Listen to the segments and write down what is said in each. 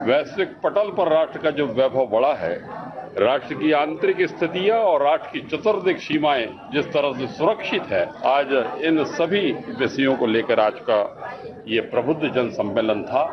वैश्विक पटल पर राष्ट्र का जो वैभव बढ़ा है, राष्ट्र की आंतरिक स्थितियां और राष्ट्र की चतुर्दिक सीमाएं जिस तरह से सुरक्षित है, आज इन सभी विषयों को लेकर आज का ये प्रबुद्ध जन सम्मेलन था।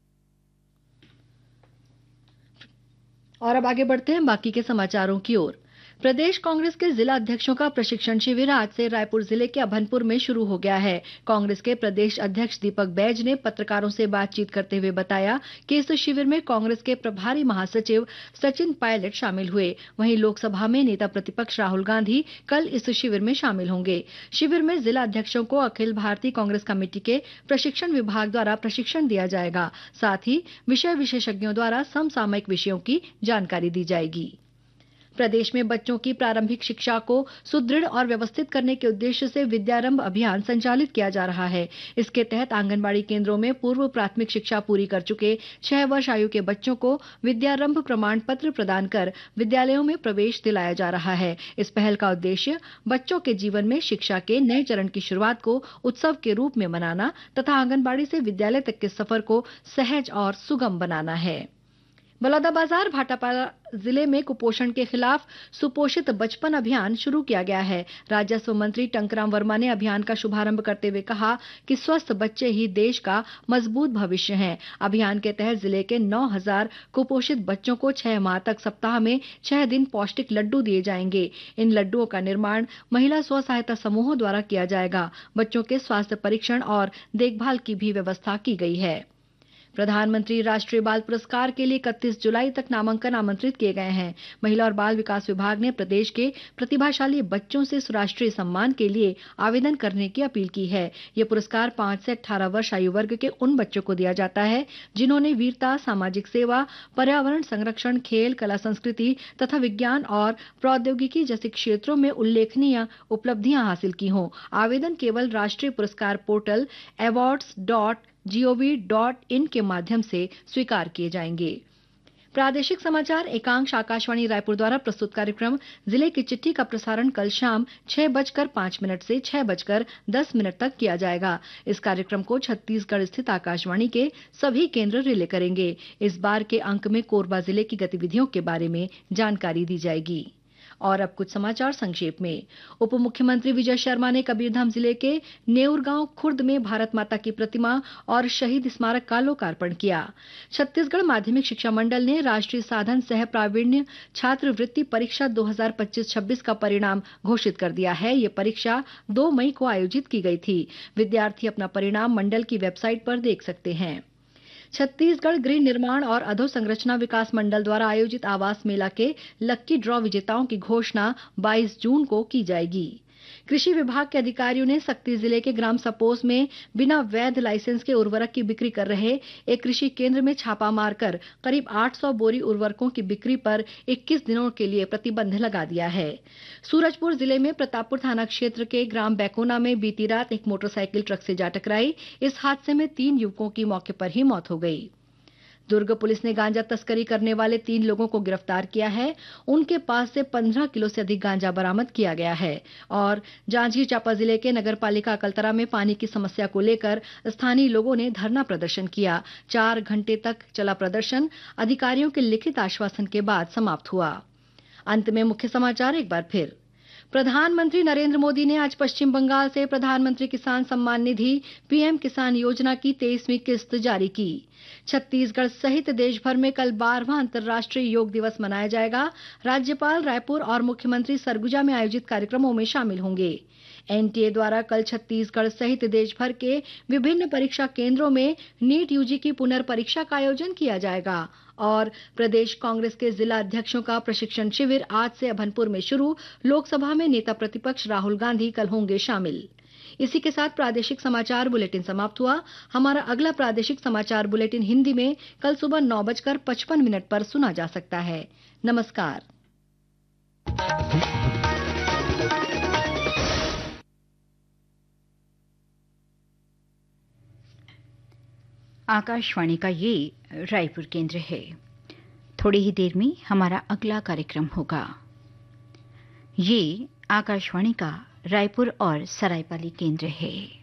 और अब आगे बढ़ते हैं बाकी के समाचारों की ओर। प्रदेश कांग्रेस के जिला अध्यक्षों का प्रशिक्षण शिविर आज से रायपुर जिले के अभनपुर में शुरू हो गया है। कांग्रेस के प्रदेश अध्यक्ष दीपक बैज ने पत्रकारों से बातचीत करते हुए बताया कि इस शिविर में कांग्रेस के प्रभारी महासचिव सचिन पायलट शामिल हुए। वहीं लोकसभा में नेता प्रतिपक्ष राहुल गांधी कल इस शिविर में शामिल होंगे। शिविर में जिला अध्यक्षों को अखिल भारतीय कांग्रेस कमेटी के प्रशिक्षण विभाग द्वारा प्रशिक्षण दिया जाएगा। साथ ही विषय विशेषज्ञों द्वारा समसामयिक विषयों की जानकारी दी जाएगी। प्रदेश में बच्चों की प्रारंभिक शिक्षा को सुदृढ़ और व्यवस्थित करने के उद्देश्य से विद्यारंभ अभियान संचालित किया जा रहा है। इसके तहत आंगनबाड़ी केंद्रों में पूर्व प्राथमिक शिक्षा पूरी कर चुके 6 वर्ष आयु के बच्चों को विद्यारंभ प्रमाण पत्र प्रदान कर विद्यालयों में प्रवेश दिलाया जा रहा है। इस पहल का उद्देश्य बच्चों के जीवन में शिक्षा के नए चरण की शुरुआत को उत्सव के रूप में मनाना तथा आंगनबाड़ी से विद्यालय तक के सफर को सहज और सुगम बनाना है। बलौदाबाजार भाटापारा जिले में कुपोषण के खिलाफ सुपोषित बचपन अभियान शुरू किया गया है। राजस्व मंत्री टंकराम वर्मा ने अभियान का शुभारंभ करते हुए कहा कि स्वस्थ बच्चे ही देश का मजबूत भविष्य हैं। अभियान के तहत जिले के 9,000 कुपोषित बच्चों को 6 माह तक सप्ताह में 6 दिन पौष्टिक लड्डू दिए जाएंगे। इन लड्डुओं का निर्माण महिला स्व सहायता समूहों द्वारा किया जाएगा। बच्चों के स्वास्थ्य परीक्षण और देखभाल की भी व्यवस्था की गई है। प्रधानमंत्री राष्ट्रीय बाल पुरस्कार के लिए 31 जुलाई तक नामांकन आमंत्रित किए गए हैं। महिला और बाल विकास विभाग ने प्रदेश के प्रतिभाशाली बच्चों से राष्ट्रीय सम्मान के लिए आवेदन करने की अपील की है। यह पुरस्कार 5 से 18 वर्ष आयु वर्ग के उन बच्चों को दिया जाता है जिन्होंने वीरता, सामाजिक सेवा, पर्यावरण संरक्षण, खेल, कला संस्कृति तथा विज्ञान और प्रौद्योगिकी जैसे क्षेत्रों में उल्लेखनीय उपलब्धियां हासिल की हों। आवेदन केवल राष्ट्रीय पुरस्कार पोर्टल awards.gov.in के माध्यम से स्वीकार किए जाएंगे। प्रादेशिक समाचार एकांश आकाशवाणी रायपुर द्वारा प्रस्तुत कार्यक्रम जिले की चिट्ठी का प्रसारण कल शाम 6:05 से 6:10 तक किया जाएगा। इस कार्यक्रम को छत्तीसगढ़ स्थित आकाशवाणी के सभी केंद्र रिले करेंगे। इस बार के अंक में कोरबा जिले की गतिविधियों के बारे में जानकारी दी जाएगी। और अब कुछ समाचार संक्षेप में। उप मुख्यमंत्री विजय शर्मा ने कबीरधाम जिले के नेउरगांव खुर्द में भारत माता की प्रतिमा और शहीद स्मारक का लोकार्पण किया। छत्तीसगढ़ माध्यमिक शिक्षा मंडल ने राष्ट्रीय साधन सह प्रावीण्य छात्रवृत्ति परीक्षा 2025-26 का परिणाम घोषित कर दिया है। ये परीक्षा 2 मई को आयोजित की गई थी। विद्यार्थी अपना परिणाम मंडल की वेबसाइट पर देख सकते हैं। छत्तीसगढ़ गृह निर्माण और अधोसंरचना विकास मंडल द्वारा आयोजित आवास मेला के लक्की ड्रॉ विजेताओं की घोषणा 22 जून को की जाएगी। कृषि विभाग के अधिकारियों ने सक्ती जिले के ग्राम सपोस में बिना वैध लाइसेंस के उर्वरक की बिक्री कर रहे एक कृषि केंद्र में छापा मारकर करीब 800 बोरी उर्वरकों की बिक्री पर 21 दिनों के लिए प्रतिबंध लगा दिया है। सूरजपुर जिले में प्रतापपुर थाना क्षेत्र के ग्राम बैकोना में बीती रात एक मोटरसाइकिल ट्रक से जा टकराई। इस हादसे में 3 युवकों की मौके पर ही मौत हो गई। दुर्ग पुलिस ने गांजा तस्करी करने वाले 3 लोगों को गिरफ्तार किया है। उनके पास से 15 किलो से अधिक गांजा बरामद किया गया है। और जांजगीर चांपा जिले के नगरपालिका अकलतरा में पानी की समस्या को लेकर स्थानीय लोगों ने धरना प्रदर्शन किया। 4 घंटे तक चला प्रदर्शन अधिकारियों के लिखित आश्वासन के बाद समाप्त हुआ। अंत में मुख्य समाचार एक बार फिर। प्रधानमंत्री नरेंद्र मोदी ने आज पश्चिम बंगाल से प्रधानमंत्री किसान सम्मान निधि पीएम किसान योजना की 23वीं किस्त जारी की। छत्तीसगढ़ सहित देश भर में कल 12वां अंतर्राष्ट्रीय योग दिवस मनाया जाएगा। राज्यपाल रायपुर और मुख्यमंत्री सरगुजा में आयोजित कार्यक्रमों में शामिल होंगे। एनटीए द्वारा कल छत्तीसगढ़ सहित देश भर के विभिन्न परीक्षा केंद्रों में नीट यूजी की पुनर्परीक्षा का आयोजन किया जाएगा। और प्रदेश कांग्रेस के जिला अध्यक्षों का प्रशिक्षण शिविर आज से अभनपुर में शुरू। लोकसभा में नेता प्रतिपक्ष राहुल गांधी कल होंगे शामिल। इसी के साथ प्रादेशिक समाचार बुलेटिन समाप्त हुआ। हमारा अगला प्रादेशिक समाचार बुलेटिन हिंदी में कल सुबह 9:55 पर सुना जा सकता है। नमस्कार। आकाशवाणी का ये रायपुर केंद्र है। थोड़ी ही देर में हमारा अगला कार्यक्रम होगा। ये आकाशवाणी का रायपुर और सरायपाली केंद्र है।